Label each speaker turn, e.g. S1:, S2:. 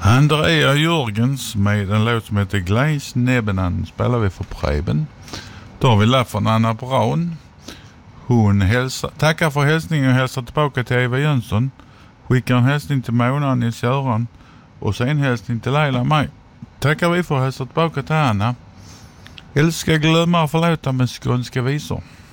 S1: Andrea Jörgens med en låt som heter Gleis Nebenan spelar vi för Preben. Då har vi lärt från Anna Braun. Hon tackar för hälsningen och hälsar tillbaka till Eva Jönsson. Skickar en hälsning till Mona och Nils-Göran. Och sen hälsning till Leila och mig. Tackar vi för att hälsa tillbaka till Anna. Älskar, glömma och förlåta med skånska visor.